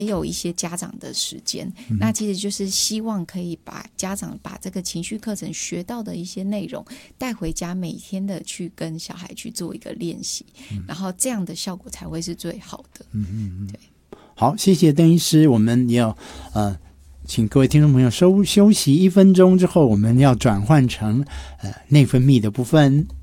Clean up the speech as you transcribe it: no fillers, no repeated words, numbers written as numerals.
也有一些家长的时间，那其实就是希望可以把家长把这个情绪课程学到的一些内容带回家，每天的去跟小孩去做一个练习，然后这样的效果才会是最好的。对， 好，谢谢邓医师。我们也要请各位听众朋友休息1分钟之后，我们要转换成内分泌的部分。